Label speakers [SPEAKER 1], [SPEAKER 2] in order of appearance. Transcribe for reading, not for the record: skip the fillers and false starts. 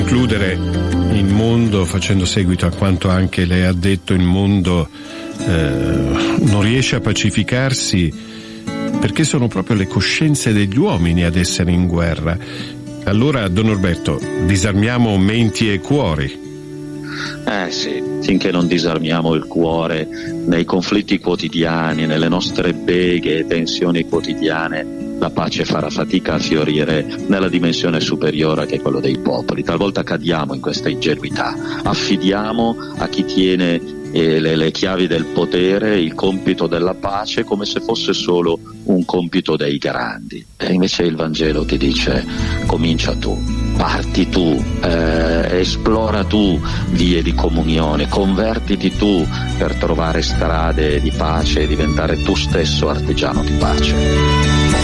[SPEAKER 1] concludere, il mondo, facendo seguito a quanto anche lei ha detto, il mondo non riesce a pacificarsi perché sono proprio le coscienze degli uomini ad essere in guerra. Allora, Don Norberto, disarmiamo menti e cuori.
[SPEAKER 2] Sì, finché non disarmiamo il cuore nei conflitti quotidiani, nelle nostre beghe e tensioni quotidiane, la pace farà fatica a fiorire nella dimensione superiore che è quello dei popoli. Talvolta cadiamo in questa ingenuità, affidiamo a chi tiene le chiavi del potere il compito della pace come se fosse solo un compito dei grandi, e invece il Vangelo ti dice: comincia tu, parti tu, esplora tu vie di comunione, convertiti tu per trovare strade di pace e diventare tu stesso artigiano di pace.